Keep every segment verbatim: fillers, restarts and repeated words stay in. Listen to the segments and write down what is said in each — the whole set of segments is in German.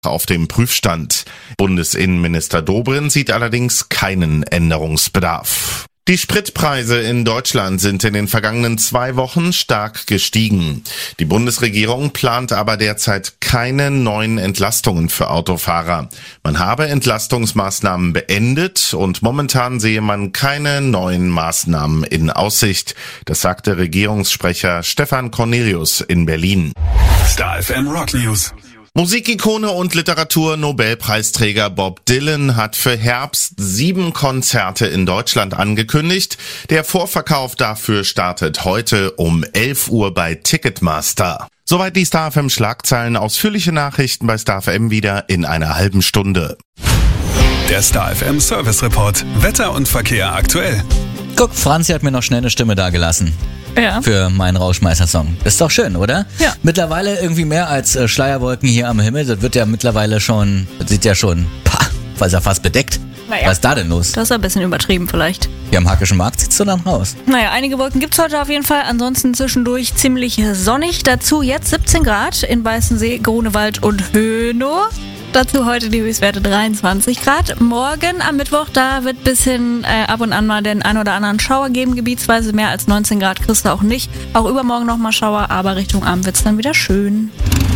auf dem Prüfstand. Bundesinnenminister Dobrindt sieht allerdings keinen Änderungsbedarf. Die Spritpreise in Deutschland sind in den vergangenen zwei Wochen stark gestiegen. Die Bundesregierung plant aber derzeit keine neuen Entlastungen für Autofahrer. Man habe Entlastungsmaßnahmen beendet und momentan sehe man keine neuen Maßnahmen in Aussicht. Das sagte Regierungssprecher Stefan Cornelius in Berlin. Star F M Rock News. Musikikone und Literatur-Nobelpreisträger Bob Dylan hat für Herbst sieben Konzerte in Deutschland angekündigt. Der Vorverkauf dafür startet heute um elf Uhr bei Ticketmaster. Soweit die Star F M Schlagzeilen. Ausführliche Nachrichten bei Star F M wieder in einer halben Stunde. Der Star F M Service Report. Wetter und Verkehr aktuell. Guck, Franzi hat mir noch schnell eine Stimme dagelassen. Ja. Für meinen Rauschmeißer-Song. Ist doch schön, oder? Ja. Mittlerweile irgendwie mehr als äh, Schleierwolken hier am Himmel. Das wird ja mittlerweile schon, das sieht ja schon, pah, ist ja fast bedeckt. Naja. Was ist da denn los? Das ist ein bisschen übertrieben vielleicht. Hier am Hackischen Markt sieht's so dann raus. Naja, einige Wolken gibt's heute auf jeden Fall. Ansonsten zwischendurch ziemlich sonnig. Dazu jetzt siebzehn Grad in Weißensee, Grunewald und Hönow. Dazu heute die Höchstwerte dreiundzwanzig Grad. Morgen am Mittwoch, da wird bisschen äh, ab und an mal den ein oder anderen Schauer geben. Gebietsweise mehr als neunzehn Grad kriegst du auch nicht. Auch übermorgen nochmal Schauer, aber Richtung Abend wird's dann wieder schön.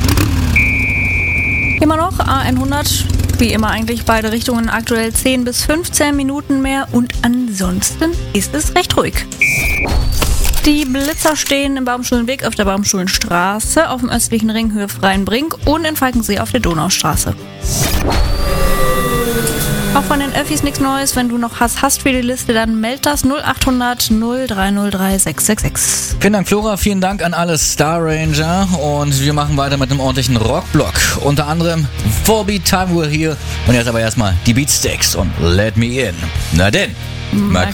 Immer noch A hundert, wie immer eigentlich beide Richtungen aktuell zehn bis fünfzehn Minuten mehr und ansonsten ist es recht ruhig. Die Blitzer stehen im Baumschulenweg auf der Baumschulenstraße, auf dem östlichen Ring Höhe Freienbrink und in Falkensee auf der Donaustraße. Auch von den Öffis nichts Neues. Wenn du noch Hass hast für die Liste, dann meld das null acht hundert null drei null drei sechs sechs sechs. Vielen Dank, Flora. Vielen Dank an alle Star Ranger. Und wir machen weiter mit einem ordentlichen Rockblock. Unter anderem four Beat Time We're Here. Und jetzt aber erstmal die Beatsticks und Let Me In. Na denn, mal